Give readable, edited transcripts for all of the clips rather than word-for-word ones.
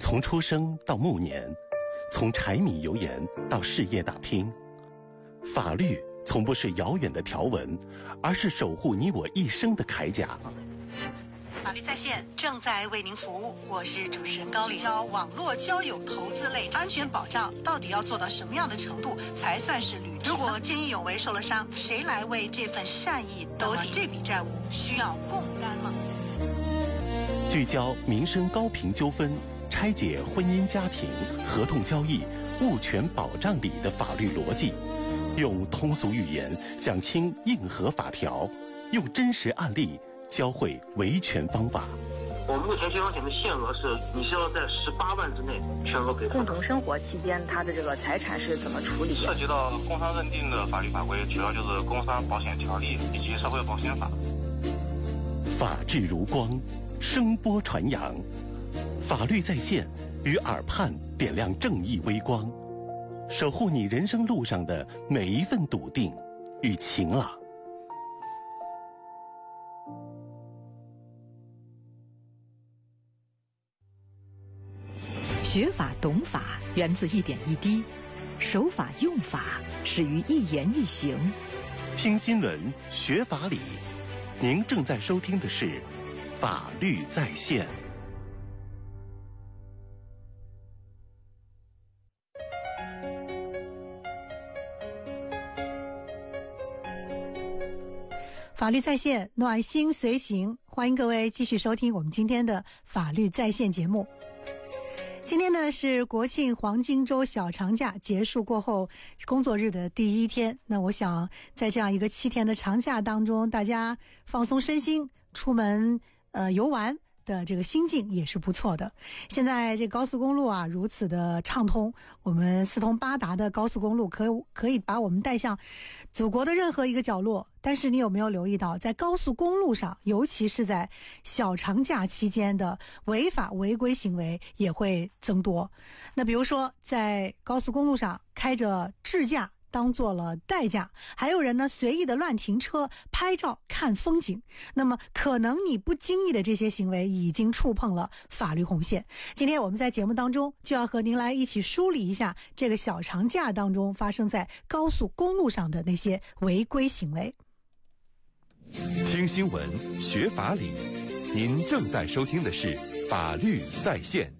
从出生到暮年，从柴米油盐到事业打拼，法律从不是遥远的条文，而是守护你我一生的铠甲。 法律在线正在为您服务，我是主持人高丽。网络交友投资类安全保障到底要做到什么样的程度才算是履职？如果见义勇为受了伤，谁来为这份善意兜底？这笔债务需要共担吗？ 聚焦民生高频纠纷，拆解婚姻家庭、合同交易、物权保障里的法律逻辑，用通俗语言讲清硬核法条，用真实案例教会维权方法。 我们目前消防险的限额是，你是要在18万之内全额赔付。 共同生活期间，他的这个财产是怎么处理？ 涉及到工伤认定的法律法规，主要就是工伤保险条例以及社会保险法。 法治如光，声波传扬，法律在线，与耳畔点亮正义微光，守护你人生路上的每一份笃定与晴朗。 学法懂法源自一点一滴，守法用法始于一言一行。 听新闻学法理，您正在收听的是法律在线。 法律在线，暖心随行，欢迎各位继续收听我们今天的法律在线节目。今天呢是国庆黄金周小长假结束过后工作日的第一天，那我想在这样一个7天的长假当中，大家放松身心，出门游玩的这个心境也是不错的。现在这高速公路啊如此的畅通，我们四通八达的高速公路可以把我们带向祖国的任何一个角落。但是你有没有留意到，在高速公路上，尤其是在小长假期间的违法违规行为也会增多。那比如说在高速公路上开着智驾当做了代驾，还有人呢随意的乱停车拍照看风景，那么可能你不经意的这些行为已经触碰了法律红线。今天我们在节目当中就要和您来一起梳理一下这个小长假当中发生在高速公路上的那些违规行为。 听新闻学法理，您正在收听的是法律在线。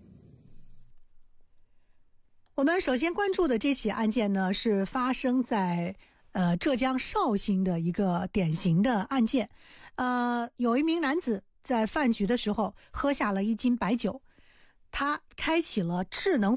我们首先关注的这起案件呢，是发生在浙江绍兴的一个典型的案件。有一名男子在饭局的时候喝下了1斤白酒，他开启了智能